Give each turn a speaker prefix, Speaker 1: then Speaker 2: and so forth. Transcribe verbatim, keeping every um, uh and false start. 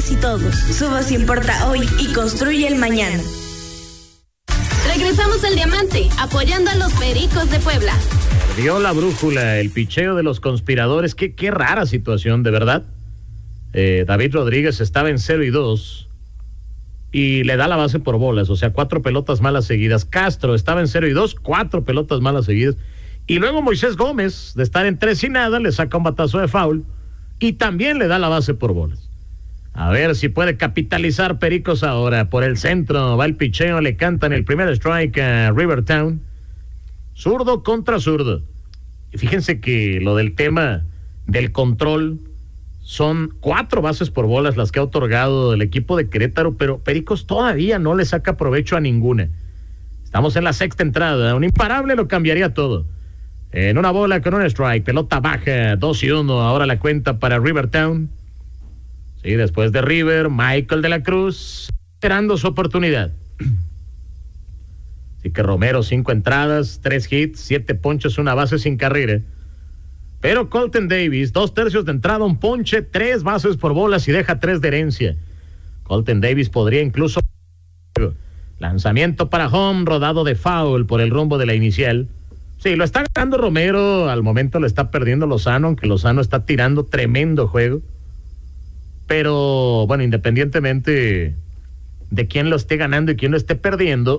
Speaker 1: todas y todos. Su voz importa hoy y construye el mañana.
Speaker 2: Regresamos al Diamante, apoyando a los Pericos de Puebla.
Speaker 3: Perdió la brújula, el picheo de los conspiradores. Qué, qué rara situación, de verdad. Eh, David Rodríguez estaba en cero y dos y le da la base por bolas, o sea, cuatro pelotas malas seguidas. Castro estaba en cero y dos, cuatro pelotas malas seguidas. Y luego Moisés Gómez, de estar en tres y nada, le saca un batazo de foul y también le da la base por bolas. A ver si puede capitalizar Pericos ahora. Por el centro va el picheo, le cantan el primer strike a Rivertown. Zurdo contra zurdo. Y fíjense que lo del tema del control, son cuatro bases por bolas las que ha otorgado el equipo de Querétaro, pero Pericos todavía no le saca provecho a ninguna. Estamos en la sexta entrada, un imparable lo cambiaría todo. En una bola con un strike, pelota baja, dos y uno, ahora la cuenta para Rivertown. Sí, después de River, Michael de la Cruz, esperando su oportunidad. Así que Romero, cinco entradas, tres hits, siete ponches, una base sin carrera. Pero Colton Davis, dos tercios de entrada, un ponche, tres bases por bolas y deja tres de herencia. Colton Davis podría incluso... Lanzamiento para home, rodado de foul por el rumbo de la inicial. Sí, lo está ganando Romero, al momento lo está perdiendo Lozano, aunque Lozano está tirando tremendo juego. Pero, bueno, independientemente de quién lo esté ganando y quién lo esté perdiendo,